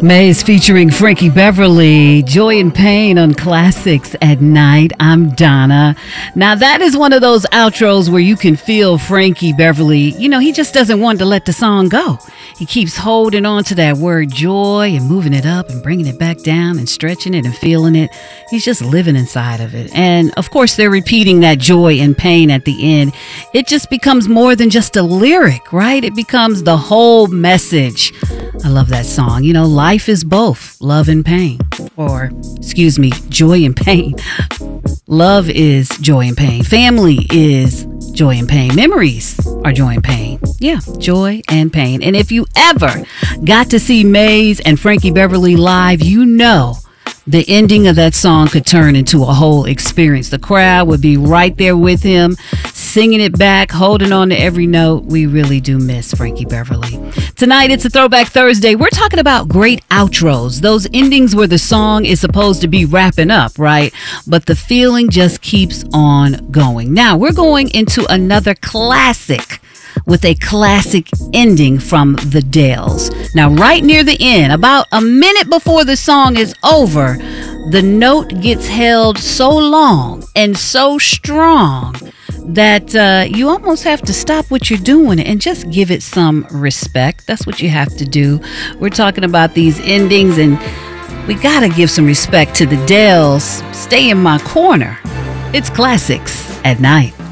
Maze featuring Frankie Beverly, Joy and Pain on Classics at Night. I'm Donna. Now that is one of those outros where you can feel Frankie Beverly. You know, he just doesn't want to let the song go. He keeps holding on to that word joy and moving it up and bringing it back down and stretching it and feeling it. He's just living inside of it. And of course, they're repeating that joy and pain at the end. It just becomes more than just a lyric, right? It becomes the whole message. I love that song. You know, life is both love and pain, or excuse me, joy and pain. Love is joy and pain. Family is joy and pain. Memories are joy and pain. Yeah, joy and pain. And if you ever got to see Maze and Frankie Beverly live, you know the ending of that song could turn into a whole experience. The crowd would be right there with him, singing it back, holding on to every note. We really do miss Frankie Beverly. Tonight, it's a Throwback Thursday. We're talking about great outros, those endings where the song is supposed to be wrapping up, right? But the feeling just keeps on going. Now, we're going into another classic with a classic ending from the Dells. Now, right near the end, about a minute before the song is over, the note gets held so long and so strong that you almost have to stop what you're doing and just give it some respect. That's what you have to do. We're talking about these endings, and we gotta give some respect to the Dells. Stay in my corner. It's Classics at Night.